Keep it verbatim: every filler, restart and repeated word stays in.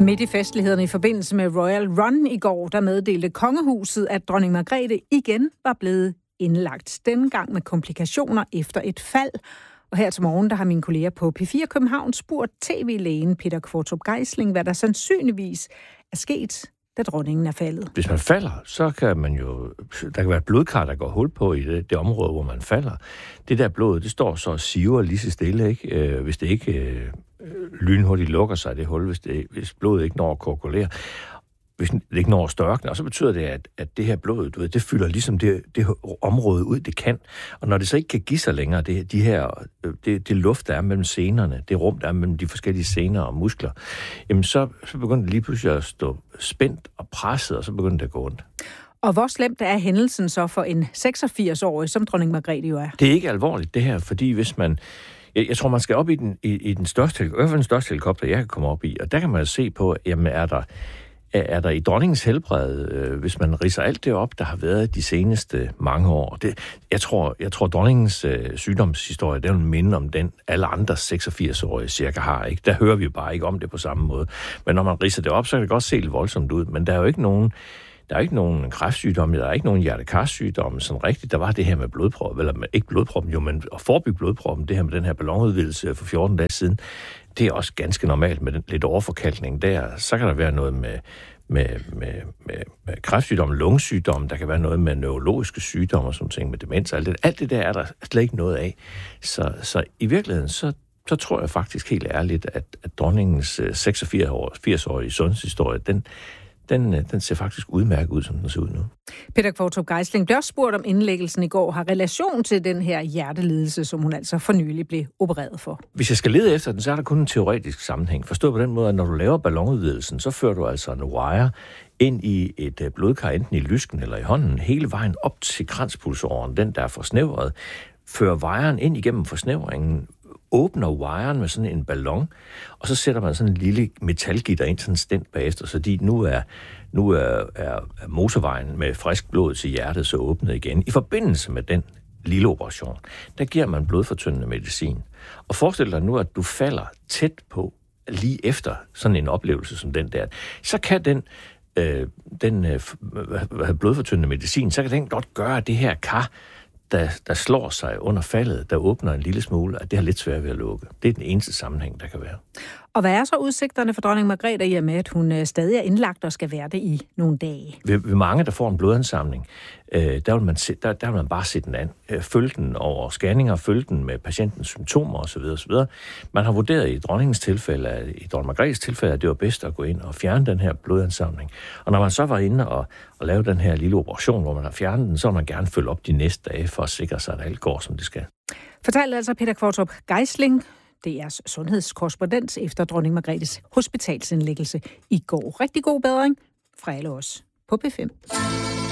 Midt i festlighederne i forbindelse med Royal Run i går, der meddelte kongehuset, at dronning Margrethe igen var blevet indlagt. Denne gang med komplikationer efter et fald. Og her til morgen, der har mine kolleger på P fire København spurgt tv-lægen Peter Qvortrup Geisling, hvad der sandsynligvis er sket, da dronningen er faldet. Hvis man falder, så kan man jo... Der kan være et blodkar, der går hul på i det, det område, hvor man falder. Det der blod, det står så og siver lige så stille, ikke? Øh, hvis det ikke øh, lynhurtigt lukker sig, det hul, hvis, det, hvis blodet ikke når at koagulere. Hvis det ikke når at størkne, og så betyder det, at, at det her blod, du ved, det fylder ligesom det, det område ud, det kan. Og når det så ikke kan give sig længere, det, de her, det, det luft, der er mellem senerne, det rum, der er mellem de forskellige sener og muskler, jamen så, så begynder det lige pludselig at stå spændt og presset, og så begynder det at gå ondt. Og hvor slemt er hændelsen så for en seksogfirs-årig, som dronning Margrethe jo er? Det er ikke alvorligt, det her, fordi hvis man... Jeg, jeg tror, man skal op i den, i, i den største, i hvert fald den største helikopter, jeg kan komme op i, og der kan man se på, jamen er der... er der i dronningens helbred, øh, hvis man ridser alt det op, der har været de seneste mange år. Det, jeg, tror, jeg tror, dronningens øh, sygdomshistorie, det vil minde om den, alle andre seksogfirs-årige cirka har. Ikke? Der hører vi jo bare ikke om det på samme måde. Men når man ridser det op, så kan det godt se lidt voldsomt ud. Men der er jo ikke nogen, der er ikke nogen kræftsygdomme, der er ikke nogen hjertekarsygdomme, sådan rigtigt. Der var det her med blodprop, eller med, ikke blodproppen, jo, men at forebygge blodproppen, det her med den her ballonudvidelse for fjorten dage siden, det er også ganske normalt med den lidt overforkalkning der. Så kan der være noget med, med, med, med, med kræftsygdom, lungesygdom, der kan være noget med neurologiske sygdomme og sådan ting, med demens og alt det. Alt det der er der slet ikke noget af. Så, så i virkeligheden, så, så tror jeg faktisk helt ærligt, at, at dronningens seksogfirs-årige sundhedshistorie, den, den, den ser faktisk udmærket ud, som den ser ud nu. Peter Qvortrup Geisling blev også spurgt, om indlæggelsen i går har relation til den her hjertelidelse, som hun altså for nylig blev opereret for. Hvis jeg skal lede efter den, så er der kun en teoretisk sammenhæng. Forstå på den måde, at når du laver ballonudvidelsen, så fører du altså en wire ind i et blodkar, enten i lysken eller i hånden, hele vejen op til kranspulsåren, den der er forsnævret, fører wiren ind igennem forsnævringen, åbner wiren med sådan en ballon, og så sætter man sådan en lille metalgitter ind, sådan en stent bagefter, så de nu er, nu er, er motorvejen med frisk blod til hjertet så åbnet igen. I forbindelse med den lille operation, der giver man blodfortyndende medicin. Og forestil dig nu, at du falder tæt på lige efter sådan en oplevelse som den der. Så kan den, øh, den øh, blodfortyndende medicin, så kan den godt gøre det her kar, Der, der slår sig under faldet, der åbner en lille smule, at det har lidt svært ved at lukke. Det er den eneste sammenhæng, der kan være. Og hvad er så udsigterne for dronning Margrethe i og med, at hun stadig er indlagt og skal være det i nogle dage? Ved, ved mange, der får en blodansamling, øh, der, vil man se, der, der vil man bare se den an. Øh, følge den over scanninger, følge den med patientens symptomer osv. osv. Man har vurderet i dronningens tilfælde, at, i dronning Margrethes tilfælde, at det var bedst at gå ind og fjerne den her blodansamling. Og når man så var inde og, og lave den her lille operation, hvor man har fjernet den, så vil man gerne følge op de næste dage for at sikre sig, at alt går, som det skal. Fortalte altså Peter Qvortrup Geisling, D R's sundhedskorrespondent efter dronning Margrethes hospitalsindlæggelse i går. Rigtig god bedring fra alle os på P fem.